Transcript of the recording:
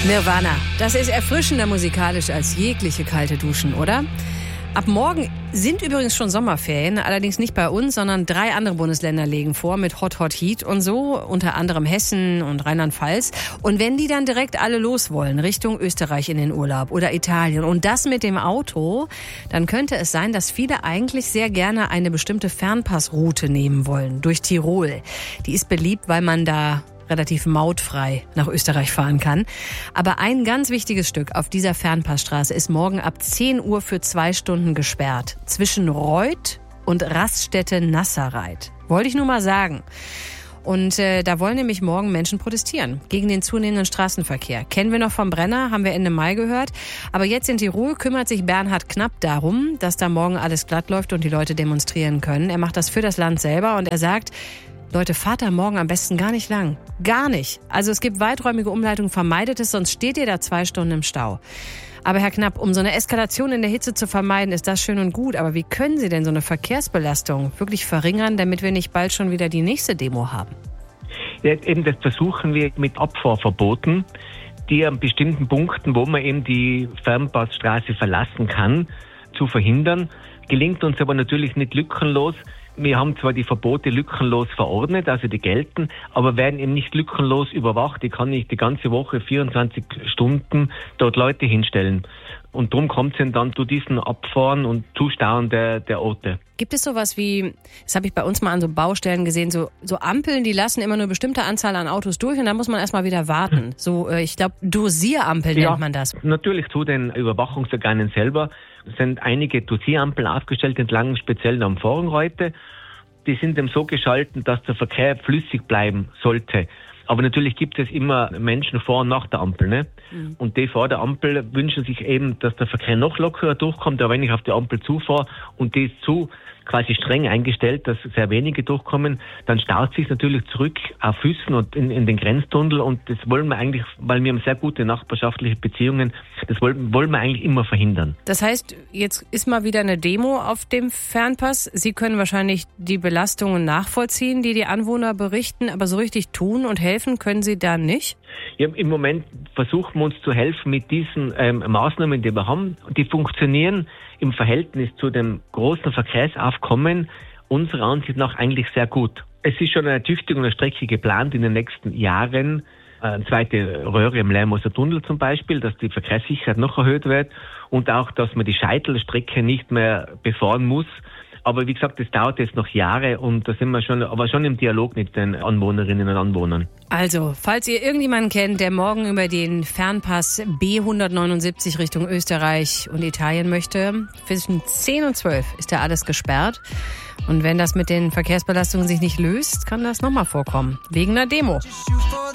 Nirvana. Das ist erfrischender musikalisch als jegliche kalte Duschen, oder? Ab morgen sind übrigens schon Sommerferien, allerdings nicht bei uns, sondern 3 andere Bundesländer legen vor mit Hot Heat und so, unter anderem Hessen und Rheinland-Pfalz. Und wenn die dann direkt alle los wollen, Richtung Österreich in den Urlaub oder Italien und das mit dem Auto, dann könnte es sein, dass viele eigentlich sehr gerne eine bestimmte Fernpassroute nehmen wollen, durch Tirol. Die ist beliebt, weil man da relativ mautfrei nach Österreich fahren kann. Aber ein ganz wichtiges Stück auf dieser Fernpassstraße ist morgen ab 10 Uhr für 2 Stunden gesperrt. Zwischen Reuth und Raststätte Nasserreit. Wollte ich nur mal sagen. Und da wollen nämlich morgen Menschen protestieren gegen den zunehmenden Straßenverkehr. Kennen wir noch vom Brenner, haben wir Ende Mai gehört. Aber jetzt in Tirol kümmert sich Bernhard Knapp darum, dass da morgen alles glatt läuft und die Leute demonstrieren können. Er macht das für das Land selber und er sagt, Leute, fahrt da morgen am besten gar nicht lang. Gar nicht. Also es gibt weiträumige Umleitungen, vermeidet es, sonst steht ihr da 2 Stunden im Stau. Aber Herr Knapp, um so eine Eskalation in der Hitze zu vermeiden, ist das schön und gut. Aber wie können Sie denn so eine Verkehrsbelastung wirklich verringern, damit wir nicht bald schon wieder die nächste Demo haben? Ja, eben das versuchen wir mit Abfahrverboten, die an bestimmten Punkten, wo man eben die Fernpassstraße verlassen kann, zu verhindern. Gelingt uns aber natürlich nicht lückenlos. Wir haben zwar die Verbote lückenlos verordnet, also die gelten, aber werden eben nicht lückenlos überwacht. Ich kann nicht die ganze Woche 24 Stunden dort Leute hinstellen. Und darum kommt es dann zu diesen Abfahren und Zustauen der Orte. Gibt es sowas wie, das habe ich bei uns mal an so Baustellen gesehen, so Ampeln, die lassen immer nur eine bestimmte Anzahl an Autos durch und dann muss man erstmal wieder warten. So, ich glaube, Dosierampel nennt man das. Natürlich zu den Überwachungsorganen selber sind einige Dosierampeln aufgestellt entlang speziell am Vorrangreute. Die sind eben so geschalten, dass der Verkehr flüssig bleiben sollte. Aber natürlich gibt es immer Menschen vor und nach der Ampel, ne? Mhm. Und die vor der Ampel wünschen sich eben, dass der Verkehr noch lockerer durchkommt. Aber wenn ich auf die Ampel zufahre und die ist zu quasi streng eingestellt, dass sehr wenige durchkommen, dann staut sich natürlich zurück auf Füssen und in den Grenztunnel. Und das wollen wir eigentlich, weil wir haben sehr gute nachbarschaftliche Beziehungen, das wollen wir eigentlich immer verhindern. Das heißt, jetzt ist mal wieder eine Demo auf dem Fernpass. Sie können wahrscheinlich die Belastungen nachvollziehen, die Anwohner berichten, aber so richtig tun und helfen können Sie da nicht? Ja, im Moment versuchen wir uns zu helfen mit diesen Maßnahmen, die wir haben. Die funktionieren im Verhältnis zu dem großen Verkehrsaufkommen unserer Ansicht nach eigentlich sehr gut. Es ist schon eine Ertüchtigung der Strecke geplant in den nächsten Jahren. Eine zweite Röhre im Lermoser Tunnel zum Beispiel, dass die Verkehrssicherheit noch erhöht wird und auch, dass man die Scheitelstrecke nicht mehr befahren muss. Aber wie gesagt, das dauert jetzt noch Jahre und da sind wir schon im Dialog mit den Anwohnerinnen und Anwohnern. Also, falls ihr irgendjemanden kennt, der morgen über den Fernpass B179 Richtung Österreich und Italien möchte, zwischen 10 und 12 ist da alles gesperrt. Und wenn das mit den Verkehrsbelastungen sich nicht löst, kann das nochmal vorkommen. Wegen einer Demo.